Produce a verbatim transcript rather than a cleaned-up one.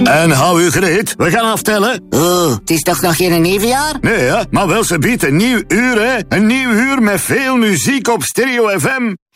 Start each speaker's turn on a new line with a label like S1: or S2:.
S1: En hou u gereed, we gaan aftellen.
S2: Oh, het is toch nog geen nieuwjaar?
S1: Nee, hè? Maar wel, ze biedt een nieuw uur, hè? Een nieuw uur met veel muziek op Stereo F M.